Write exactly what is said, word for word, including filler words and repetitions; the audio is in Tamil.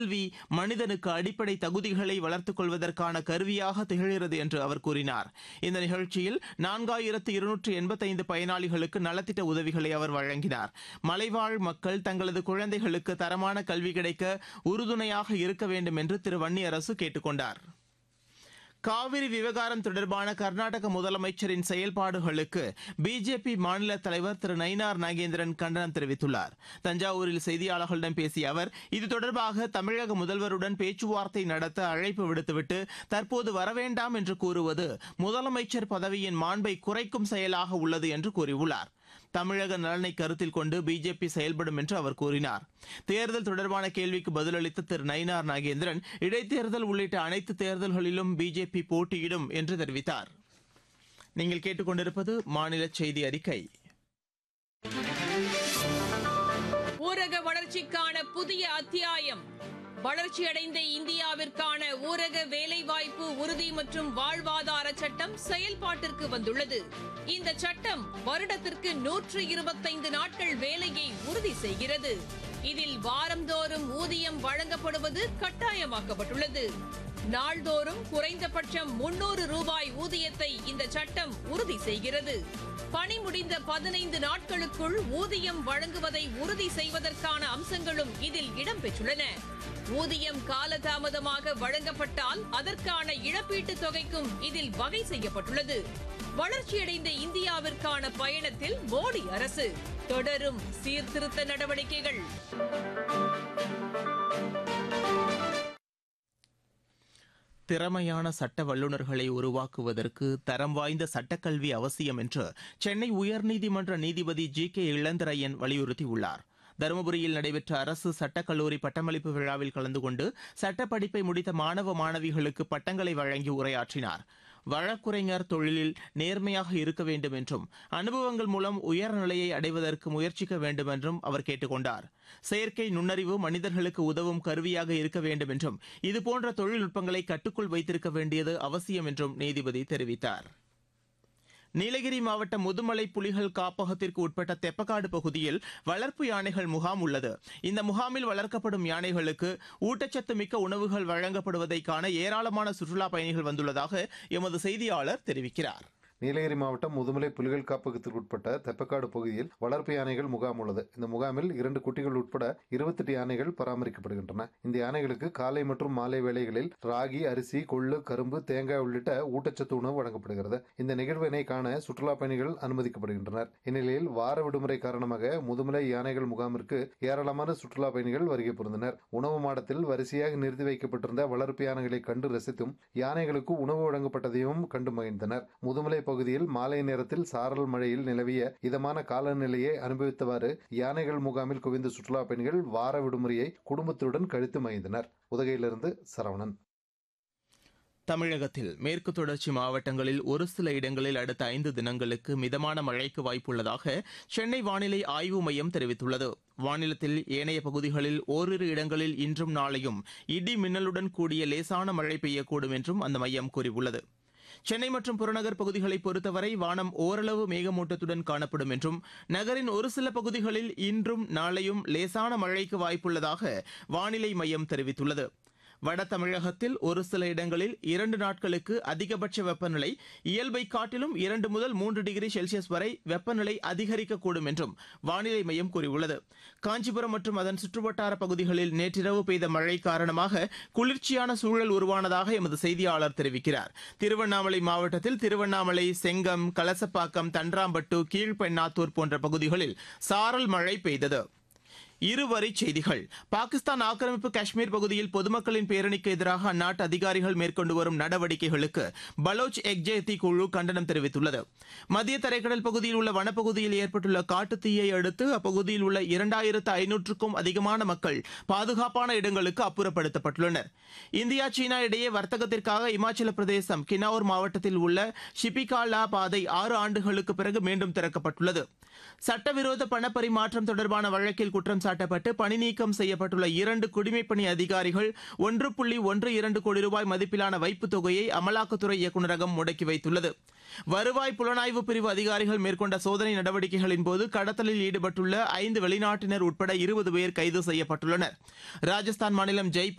கல்வி மனிதனுக்கு அடிப்படை தகுதிகளை வளர்த்துக் கொள்வதற்கான கருவியாக திகழ்கிறது என்று அவர் கூறினார். இந்த நிகழ்ச்சியில் நான்காயிரத்து இருநூற்று எண்பத்தைந்து பயனாளிகளுக்கு நலத்திட்ட உதவிகளை அவர் வழங்கினார். மலைவாழ் மக்கள் தங்களது குழந்தைகளுக்கு தரமான கல்வி கிடைக்க உறுதுணையாக இருக்க வேண்டும் என்று திரு வன்னியரசு கேட்டுக் கொண்டார். காவிரி விவகாரம் தொடர்பான கர்நாடக முதலமைச்சரின் செயல்பாடுகளுக்கு பிஜேபி மாநில தலைவர் திரு நயினார் நாகேந்திரன் கண்டனம் தெரிவித்துள்ளார். தஞ்சாவூரில் செய்தியாளர்களிடம் பேசிய அவர் இது தொடர்பாக தமிழக முதல்வருடன் பேச்சுவார்த்தை நடத்த அழைப்பு விடுத்துவிட்டு தற்போது வரவேண்டாம் என்று கூறுவது முதலமைச்சர் பதவியின் மாண்பை குறைக்கும் செயலாக உள்ளது என்று கூறியுள்ளார். தமிழக நலனை கருத்தில் கொண்டு பிஜேபி செயல்படும் என்று அவர் கூறினார். தேர்தல் தொடர்பான கேள்விக்கு பதிலளித்த திரு நயினார் நாகேந்திரன் இடைத்தேர்தல் உள்ளிட்ட அனைத்து தேர்தல்களிலும் பிஜேபி போட்டியிடும் என்று தெரிவித்தார். நீங்கள் கேட்டுக்கொண்டிருப்பது மாநில செய்தி அறிக்கை. ஊரக வளர்ச்சிக்கான புதிய அத்தியாயம். வளர்ச்சியடைந்த இந்தியாவிற்கான ஊரக வேலைவாய்ப்பு உறுதி மற்றும் வாழ்வாதார சட்டம் செயல்பாட்டிற்கு வந்துள்ளது. இந்த சட்டம் வருடத்திற்கு நூற்று இருபத்தைந்து நாட்கள் வேலையை உறுதி செய்கிறது. இதில் வாரந்தோறும் ஊதியம் வழங்கப்படுவது கட்டாயமாக்கப்பட்டுள்ளது. நாள்தோறும் குறைந்தபட்சம் முன்னூறு ரூபாய் ஊதியத்தை இந்த சட்டம் உறுதி செய்கிறது. பணி முடிந்த பதினைந்து நாட்களுக்குள் ஊதியம் வழங்குவதை உறுதி செய்வதற்கான அம்சங்களும் இதில் இடம்பெற்றுள்ளன. ஊதியம் காலதாமதமாக வழங்கப்பட்டால் அதற்கான இழப்பீட்டுத் தொகைக்கும் இதில் வகை செய்யப்பட்டுள்ளது. வளர்ச்சியடைந்த இந்தியாவிற்கான பயணத்தில் மோடி அரசு தொடரும் சீர்திருத்த நடவடிக்கைகள். திறமையான சட்ட வல்லுநர்களை உருவாக்குவதற்கு தரம் வாய்ந்த சட்டக்கல்வி அவசியம் என்று சென்னை உயர்நீதிமன்ற நீதிபதி ஜி கே இளந்திரையன் வலியுறுத்தியுள்ளார். தருமபுரியில் நடைபெற்ற அரசு சட்டக்கல்லூரி பட்டமளிப்பு விழாவில் கலந்து கொண்டு சட்டப்படிப்பை முடித்த மாணவ மாணவிகளுக்கு பட்டங்களை வழங்கி உரையாற்றினார். வழக்குரைஞர் தொழிலில் நேர்மையாக இருக்க வேண்டும் என்றும் அனுபவங்கள் மூலம் உயர்நிலையை அடைவதற்கு முயற்சிக்க வேண்டும் என்றும் அவர் கேட்டுக் கொண்டார். செயற்கை நுண்ணறிவு மனிதர்களுக்கு உதவும் கருவியாக இருக்க வேண்டும் என்றும் இதுபோன்ற தொழில்நுட்பங்களை கட்டுக்குள் வைத்திருக்க வேண்டியது அவசியம் என்றும் நீதிபதி தெரிவித்தார். நீலகிரி மாவட்டம் முதுமலை புலிகள் காப்பகத்திற்கு உட்பட்ட தெப்பக்காடு பகுதியில் வளர்ப்பு யானைகள் முகாம் உள்ளது. இந்த முகாமில் வளர்க்கப்படும் யானைகளுக்கு ஊட்டச்சத்து மிக்க உணவுகள் வழங்கப்படுவதை காண ஏராளமான சுற்றுலா பயணிகள் வந்துள்ளதாக எமது செய்தியாளர் தெரிவிக்கிறார். நீலகிரி மாவட்டம் முதுமலை புலிகள் காப்பகத்திற்கு உட்பட்ட தெப்பக்காடு பகுதியில் வளர்ப்பு யானைகள் முகாம் உள்ளது. இந்த முகாமில் இரண்டு குட்டிகள் உட்பட இருபத்தெட்டு யானைகள் பராமரிக்கப்படுகின்றன. இந்த யானைகளுக்கு காலை மற்றும் மாலை வேளைகளில் ராகி, அரிசி, கொள்ளு, கரும்பு, தேங்காய் உள்ளிட்ட ஊட்டச்சத்து உணவு வழங்கப்படுகிறது. இந்த நிகழ்வினை காண சுற்றுலா பயணிகள் அனுமதிக்கப்படுகின்றனர். இந்நிலையில் வார விடுமுறை காரணமாக முதுமலை யானைகள் முகாமிற்கு ஏராளமான சுற்றுலா பயணிகள் வருகை புரிந்தனர். உணவு மாடத்தில் வரிசையாக நிறுத்தி வைக்கப்பட்டிருந்த வளர்ப்பு யானைகளை கண்டு ரசித்தும் யானைகளுக்கு உணவு வழங்கப்பட்டதையும் கண்டு மகிழ்ந்தனர். முதுமலை பகுதியில் மாலை நேரத்தில் சாரல் மழையில் நிலவிய இதமான காலநிலையை அனுபவித்தவாறு யானைகள் முகாமில் குவிந்த சுற்றுலா பயணிகள் வார விடுமுறையை குடும்பத்துடன் கழித்து மகிழ்ந்தனர். உதகையிலிருந்து சரவணன். தமிழகத்தில் மேற்கு தொடர்ச்சி மாவட்டங்களில் ஒரு சில இடங்களில் அடுத்த ஐந்து தினங்களுக்கு மிதமான மழைக்கு வாய்ப்புள்ளதாக சென்னை வானிலை ஆய்வு மையம் தெரிவித்துள்ளது. வானிலத்தில் ஏனைய பகுதிகளில் ஓரிரு இடங்களில் இன்றும் நாளையும் இடி மின்னலுடன் கூடிய லேசான மழை பெய்யக்கூடும் என்றும் அந்த மையம் கூறியுள்ளது. சென்னை மற்றும் புறநகர் பகுதிகளை பொறுத்தவரை வானம் ஓரளவு மேகமூட்டத்துடன் காணப்படும் என்றும் நகரின் ஒரு சில பகுதிகளில் இன்றும் நாளையும் லேசான மழைக்கு வாய்ப்புள்ளதாக வானிலை மையம் தெரிவித்துள்ளது. வட தமிழகத்தில் ஒரு சில இடங்களில் இரண்டு நாட்களுக்கு அதிகபட்ச வெப்பநிலை இயல்பை காட்டிலும் இரண்டு முதல் மூன்று டிகிரி செல்சியஸ் வரை வெப்பநிலை அதிகரிக்கக்கூடும் என்றும் வானிலை மையம் கூறியுள்ளது. காஞ்சிபுரம் மற்றும் அதன் சுற்றுவட்டார பகுதிகளில் நேற்றிரவு பெய்த மழை காரணமாக குளிர்ச்சியான சூழல் உருவானதாக எமது செய்தியாளர் தெரிவிக்கிறார். திருவண்ணாமலை மாவட்டத்தில் திருவண்ணாமலை, செங்கம், கலசப்பாக்கம், தன்றாம்பட்டு, கீழ்பெண்ணாத்தூர் போன்ற பகுதிகளில் சாரல் மழை பெய்தது. இருவரிச் செய்திகள். பாகிஸ்தான் ஆக்கிரமிப்பு காஷ்மீர் பகுதியில் பொதுமக்களின் பேரணிக்கு எதிராக அந்நாட்டு அதிகாரிகள் மேற்கொண்டு வரும் நடவடிக்கைகளுக்கு பலோச் எக்ஜேத்தி குழு கண்டனம் தெரிவித்துள்ளது. மத்திய தரைக்கடல் பகுதியில் உள்ள வனப்பகுதியில் ஏற்பட்டுள்ள காட்டுத்தீயை அடுத்து அப்பகுதியில் உள்ள இரண்டாயிரத்து ஐநூற்றுக்கும் அதிகமான மக்கள் பாதுகாப்பான இடங்களுக்கு அப்புறப்படுத்தப்பட்டுள்ளனர். இந்தியா சீனா இடையே வர்த்தகத்திற்காக இமாச்சல பிரதேசம் கின்னௌர் மாவட்டத்தில் உள்ள ஷிபிகாலா பாதை ஆறு ஆண்டுகளுக்கு பிறகு மீண்டும் திறக்கப்பட்டுள்ளது. சட்டவிரோத பணப்பரிமாற்றம் தொடர்பான வழக்கில் குற்றம் சாட்டப்பட்டு பணி நீக்கம் செய்யப்பட்டுள்ள இரண்டு குடிமைப்பணி அதிகாரிகள் ஒன்று புள்ளி ஒன்று இரண்டு கோடி ரூபாய் மதிப்பிலான வைப்புத் தொகையை அமலாக்கத்துறை இயக்குநரகம் முடக்கி வைத்துள்ளது. வருவாய் புலனாய்வு பிரிவு அதிகாரிகள் மேற்கொண்ட சோதனை நடவடிக்கைகளின் போது கடத்தலில் ஈடுபட்டுள்ள ஐந்து வெளிநாட்டினர் உட்பட இருபது பேர் கைது செய்யப்பட்டுள்ளனர். ராஜஸ்தான் மாநிலம் ஜெய்ப்பூர்